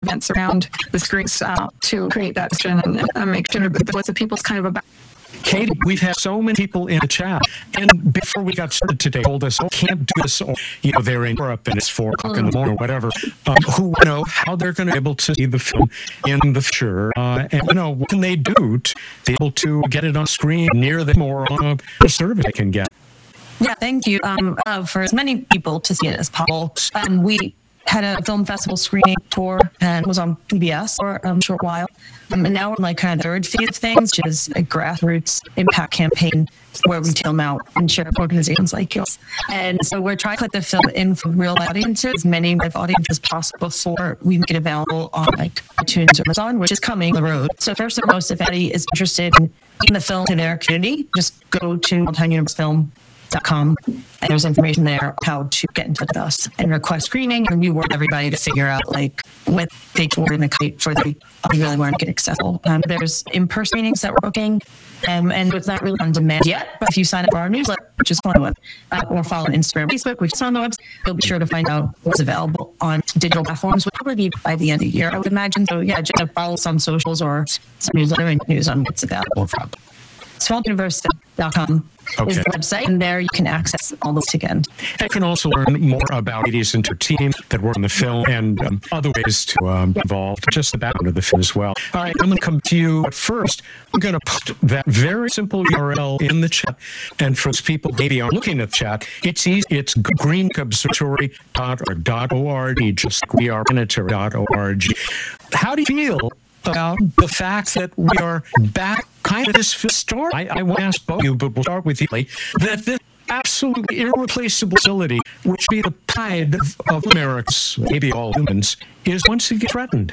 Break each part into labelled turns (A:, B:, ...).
A: events around the screens to create that vision and make sure that what the people's kind of about.
B: Katie, we've had so many people in the chat, and before we got started today, told us, can't do this, or, they're in Europe and it's 4 o'clock in the morning or whatever, who know how they're going to be able to see the film in the future, and, what can they do to be able to get it on screen near them or on a service they can get?
C: Yeah, thank you. For as many people to see it as possible, we had a film festival screening tour and was on PBS for a short while. And now we're kind of the third phase of things, which is a grassroots impact campaign where we film out and share with organizations like yours. And so we're trying to put the film in for real audiences, as many live audiences as possible before we make it available on iTunes or Amazon, which is coming on the road. So first and foremost, if anybody is interested in getting the film to their community, just go to smalltownuniversefilm.com, and there's information there how to get in touch with us and request screening, and we work with everybody to figure out what dates we're going to create for the really want to get accessible. There's in-person screenings that we're booking, and it's not really on demand yet, but if you sign up for our newsletter, which is on the web, or follow on Instagram, Facebook, which is on the website, you'll be sure to find out what's available on digital platforms, which will probably be by the end of the year, I would imagine. So yeah, just follow us on socials or some newsletter and news on what's available from smalltownuniversefilm.com. is the website, and there you can access all those again.
B: You can also learn more about ladies and her team that work on the film and other ways to be involved, just the background of the film as well. All right, I'm going to come to you, but first, I'm going to put that very simple URL in the chat, and for those people maybe aren't looking at the chat, it's easy. It's greenobservatory.org, just weareplanetary.org. How do you feel about the fact that we are back kind of this start? I want to ask both of you, but we'll start with you, that this absolutely irreplaceable facility, which be the pride of Americans, maybe all humans, is once again threatened.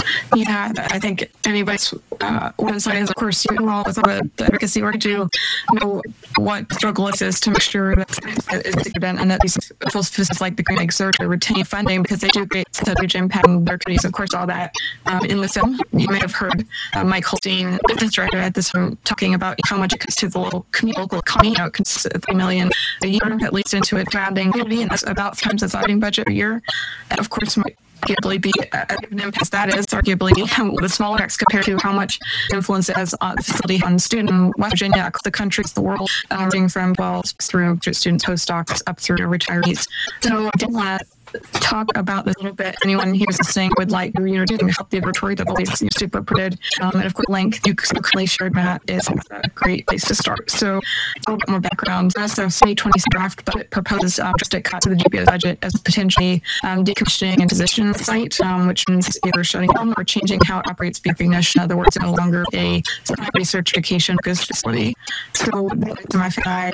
A: Yeah, I think anybody's one side is, of course, you all with the advocacy work to know what struggle it is to make sure that it's evident and that these facilities like the Green Egg Surge retain funding because they do great huge impact in their communities. Of course, all that in the film. You may have heard Mike Holstein, business director at this film, talking about how much it costs to the local economy. It costs $3 million a year, at least into a founding community, and that's about 3 times the funding budget a year. And of course, arguably be an impact that is arguably the smaller X compared to how much influence it has on the facility on student in West Virginia, across the country, the world, ranging from 12 through students, postdocs, up through retirees. So I did want to talk about this a little bit. Anyone here is saying would like to help the observatory that always super printed. And of course, link you clearly shared that is a great place to start. So a little bit more background. So 2020 draft budget proposes just a cut to the GPO budget as potentially decommissioning and position the site, which means either shutting down or changing how it operates beyond recognition. In other words, no longer a research education focused facility. So my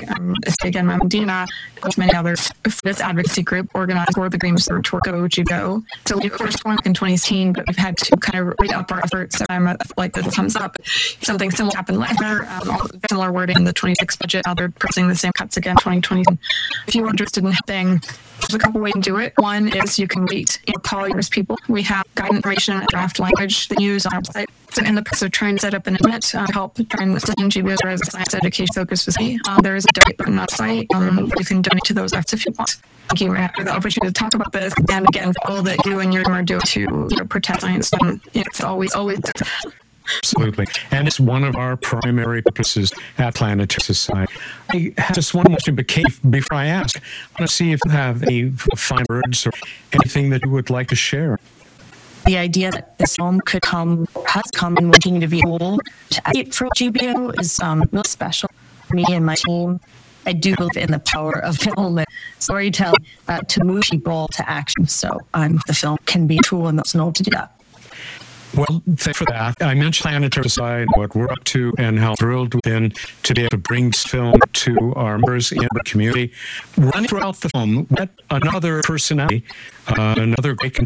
A: again, I'm Dina, and many others, this advocacy group organized for the Green Observatory GPO. So we first formed in 2018, but we've had to kind of read up our efforts. So I'm like this thumbs up. Something similar happened last year. Similar wording in the 26 budget. Now they're pressing the same cuts again, 2020. If you're interested in helping, there's a couple ways to do it. One is you can wait and call your people. We have guidance information and draft language that you use on our website. So in the process of trying to set up an internet to help try and sustain GPOs as a science education focused facility, there is a donate button on the site. You can donate to those efforts if you want. Thank you for the opportunity to talk about this, and again, for all that you and your team are doing to protect science. It's always.
B: Absolutely. And it's one of our primary purposes at Planetary Society. I have just one question, but Kate, before I ask, I want to see if you have any final words or anything that you would like to share.
C: The idea that this film has come and will continue to be able to advocate for GPO is really special for me and my team. I do believe in the power of film and storytelling to move people to action. So the film can be a tool and that's an to do that.
B: Well, thanks for that. I mentioned Planetary Society, what we're up to, and how thrilled we've been to be able to bring this film to our members in the community. Running throughout the film, we met another personality, another great